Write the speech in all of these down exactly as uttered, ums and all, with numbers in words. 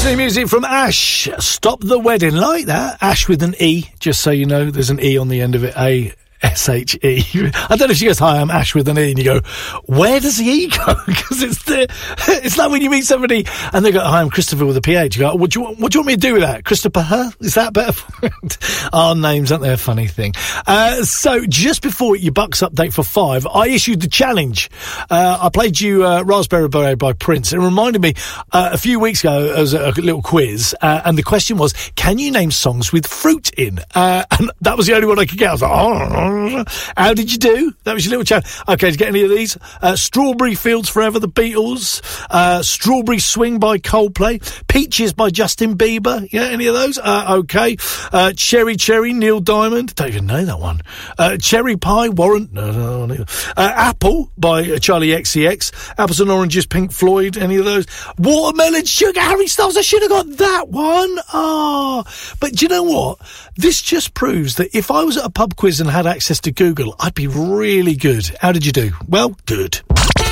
New music from Ash. Stop the Wedding. Like that. Ash with an E. Just so you know, there's an E on the end of it. A S H E. I don't know if she goes, hi, I'm Ash with an E, and you go, where does the E go? Because it's the, it's like when you meet somebody and they go, hi, I'm Christopher with a P H. You go, what do you, what do you want me to do with that? Christopher, huh? Is that better? Our names, aren't they a funny thing? Uh, so just before your Bucks update for five, I issued the challenge. Uh, I played you uh, Raspberry Beret by Prince. It reminded me uh, a few weeks ago as a, a little quiz, uh, and the question was, can you name songs with fruit in? Uh, and that was the only one I could get. I was like, oh, how did you do? That was your little challenge. Okay, did you get any of these? Uh, Strawberry Fields Forever, the Beatles. Uh, Strawberry Swing by Coldplay. Peaches by Justin Bieber. Yeah, any of those? Uh, okay. Uh, Cherry Cherry, Neil Diamond. Don't even know that one. Uh, Cherry Pie, Warren. No, no, no. Uh, Apple by Charlie X C X. Apples and Oranges, Pink Floyd. Any of those? Watermelon Sugar, Harry Styles. I should have got that one. Oh, but do you know what? This just proves that if I was at a pub quiz and had access to Google, I'd be really good. How did you do? Well, good.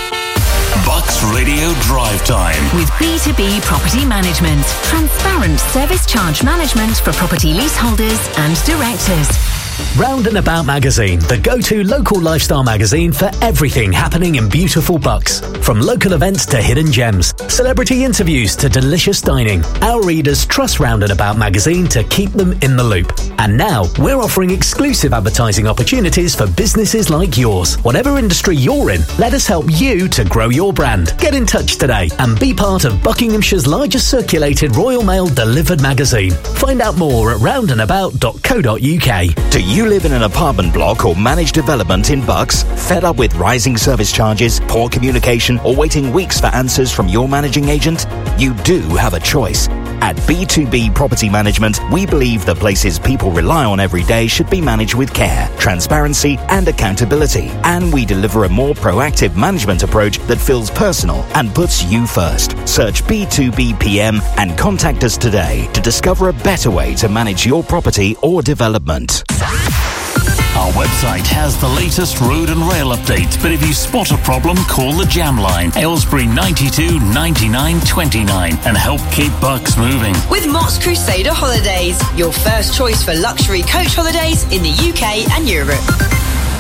Bucks Radio Drive Time. With B two B Property Management. Transparent service charge management for property leaseholders and directors. Round and About Magazine, the go-to local lifestyle magazine for everything happening in beautiful Bucks. From local events to hidden gems, celebrity interviews to delicious dining, our readers trust Round and About Magazine to keep them in the loop. And now, we're offering exclusive advertising opportunities for businesses like yours. Whatever industry you're in, let us help you to grow your brand. Get in touch today and be part of Buckinghamshire's largest circulated Royal Mail delivered magazine. Find out more at round and about dot co dot uk. Do you live in an apartment block or managed development in Bucks? Fed up with rising service charges, poor communication, or waiting weeks for answers from your managing agent? You do have a choice. At B two B Property Management, we believe the places people rely on every day should be managed with care, transparency, and accountability. And we deliver a more proactive management approach that feels personal and puts you first. Search B two B P M and contact us today to discover a better way to manage your property or development. Our website has the latest road and rail updates, but if you spot a problem, call the Jam Line, Aylesbury ninety-two ninety-nine twenty-nine, and help keep Bucks moving. With Mott's Crusader Holidays, your first choice for luxury coach holidays in the U K and Europe.